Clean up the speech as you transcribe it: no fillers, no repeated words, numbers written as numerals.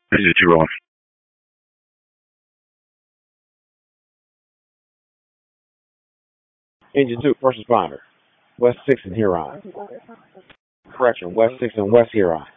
This is Jerome. Engine 2, first responder. West 6 and Huron. Correction, West 6 and West Huron.